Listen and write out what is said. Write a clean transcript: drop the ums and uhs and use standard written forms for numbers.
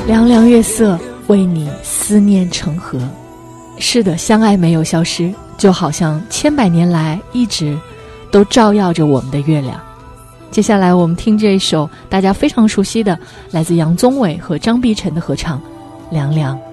凉凉月色，为你思念成河。是的，相爱没有消失，就好像千百年来一直都照耀着我们的月亮。接下来我们听这一首大家非常熟悉的，来自杨宗纬和张碧晨的合唱《凉凉》。